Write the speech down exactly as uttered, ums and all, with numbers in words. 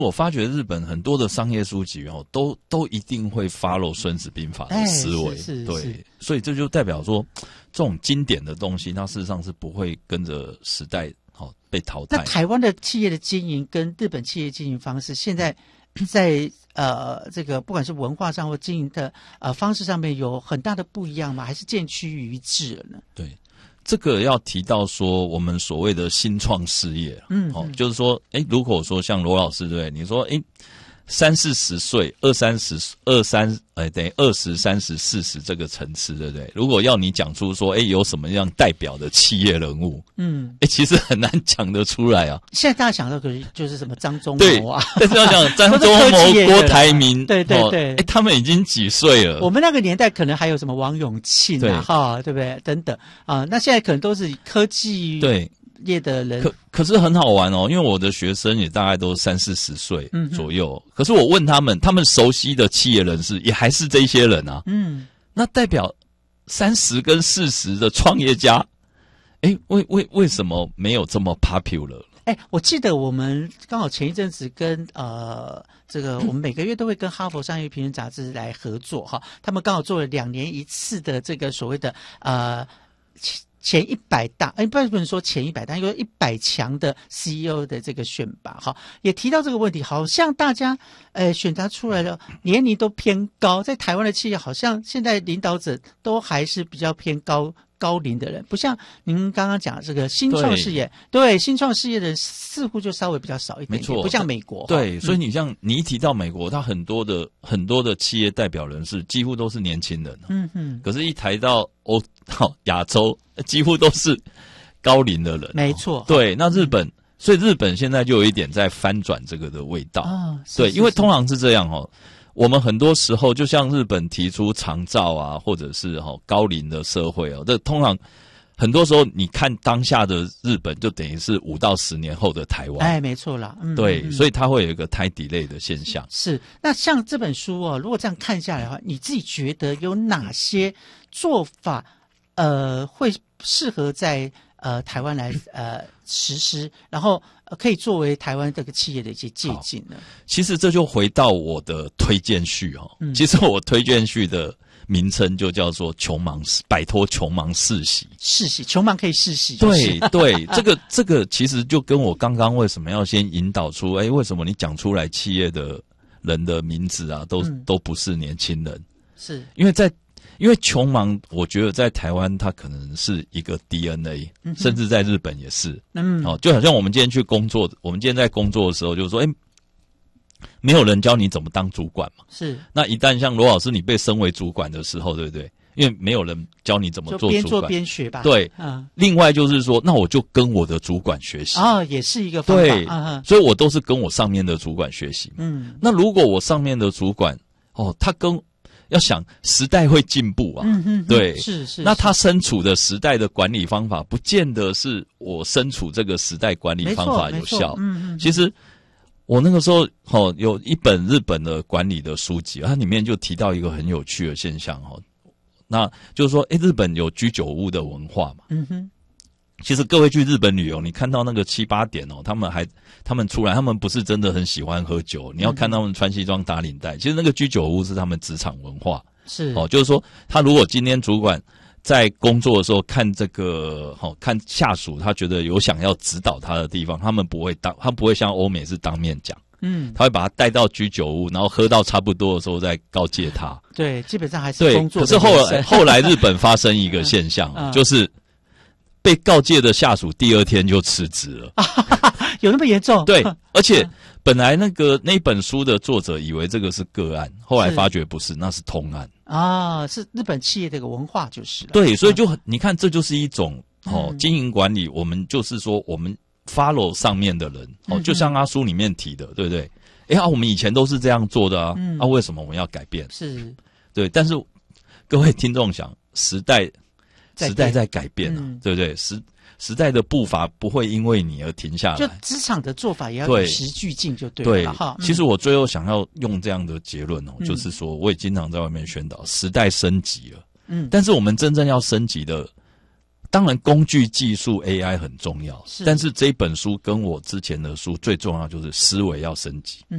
我发觉日本很多的商业书籍哦，都都一定会 follow 孙子兵法的思维， 哎、是是对是， 所以这就代表说，这种经典的东西，它事实上是不会跟着时代哦被淘汰。 那台湾的企业的经营跟日本企业经营方式，现在在呃这个不管是文化上或经营的呃方式上面有很大的不一样吗？还是渐趋于一致了呢？ 对。这个要提到说，我们所谓的新创事业， 嗯， 哦，就是说，哎，如果说像罗老师对不对？你说，哎，三四十岁，二三十，二三，哎，等于二十、三十、四十这个层次，对不对？如果要你讲出说，哎，有什么样代表的企业人物，嗯，哎，其实很难讲得出来啊。 现在大家想到可是就是什么张忠谋啊， 但是要讲张忠谋、郭台铭， 对对对， 哎，他们已经几岁了？ 我们那个年代可能还有什么王永庆啊，哈，对不对？等等啊，那现在可能都是科技对。 业的人， 可可是很好玩哦，因为我的学生也大概都三四十岁左右，嗯、可是我问他们，他们熟悉的企业人士也还是这些人啊。嗯，那代表三十跟四十的创业家，哎，为为为什么没有这么 popular？ 哎，我记得我们刚好前一阵子跟呃这个我们每个月都会跟哈佛商业评论杂志来合作哈，他们刚好做了两年一次的这个所谓的呃。前一百大，哎，不能说前一百大，因为一百强的 C E O 的这个选拔，哈，也提到这个问题，好像大家，呃，选择出来的年龄都偏高，在台湾的企业，好像现在领导者都还是比较偏高高龄的人，不像您刚刚讲的这个新创事业，对, 对新创事业的人似乎就稍微比较少一点点， 没错， 不像美国， 对，所以你像你一提到美国，它很多的很多的企业代表人士几乎都是年轻人，嗯哼，可是，一抬到欧亚洲，几乎都是高龄的人， 没错， 对，那日本，嗯、所以日本现在就有一点在翻转这个的味道， 啊， 对，因为通常是这样哦。我们很多时候就像日本提出长照啊，或者是哈、哦、高龄的社会哦，这通常很多时候你看当下的日本，就等于是五到十年后的台湾。 哎，没错啦，嗯， 对， 嗯、 所以它会有一个time delay的现象。 是，那像这本书哦，如果这样看下来的话，你自己觉得有哪些做法，呃，会适合在呃台湾来呃实施，然后？可以作为台湾这个企业的一些借鉴呢。 其实这就回到我的推荐序哈、哦嗯。其实我推荐序的名称就叫做“穷忙摆脱穷忙世袭”。 世袭，穷忙可以世袭。 对对，这个这个其实就跟我刚刚为什么要先引导出，哎，为什么你讲出来企业的人的名字啊，都、嗯、都不是年轻人， 是因为在。因为穷忙，我觉得在台湾它可能是一个 D N A，、嗯、甚至在日本也是。嗯，哦，就好像我们今天去工作，我们今天在工作的时候，就是说，哎，没有人教你怎么当主管嘛。 是。那一旦像罗老师你被升为主管的时候，对不对？因为没有人教你怎么做主管， 就边做边学吧。 对，嗯。另外就是说，那我就跟我的主管学习。 哦，也是一个方法。 对， 嗯、 所以我都是跟我上面的主管学习。嗯。那如果我上面的主管，哦，他跟要想时代会进步啊， 嗯哼， 对， 是是。 那他身处的时代的管理方法，不见得是我身处这个时代管理方法有效。嗯嗯。其实我那个时候哦，有一本日本的管理的书籍，它里面就提到一个很有趣的现象哦，那就是说，哎，日本有居酒屋的文化嘛。嗯哼。其实各位去日本旅游，你看到那个七八点哦，他们还他们出来，他们不是真的很喜欢喝酒。你要看他们穿西装打领带，其实那个居酒屋是他们职场文化。 是哦，就是说，他如果今天主管在工作的时候看这个，哦，看下属，他觉得有想要指导他的地方，他们不会当，他不会像欧美是当面讲。嗯，他会把他带到居酒屋，然后喝到差不多的时候再告诫他。 对，基本上还是工作的。 对，可是后来后来日本发生一个现象，嗯、就是。被告诫的下属第二天就辞职了， 有那么严重？ 对，而且本来那个那本书的作者以为这个是个案，后来发觉不是，那是通案啊，是日本企业的一个文化就是了。 对，所以就很、嗯、你看，这就是一种哦经营管理，我们就是说我们 follow 上面的人哦，就像他书里面提的，对不对？哎呀、啊，我们以前都是这样做的啊，嗯、啊，为什么我们要改变？ 是， 对，但是各位听众想，时代。时代在改变啊，嗯、对不对？时时代的步伐不会因为你而停下来。 就职场的做法也要与时俱进，就对了。 对，嗯、其实我最后想要用这样的结论哦，嗯、就是说，我也经常在外面宣导，时代升级了。嗯，但是我们真正要升级的当然工具技术 A I 很重要，是但是这本书跟我之前的书最重要就是思维要升级。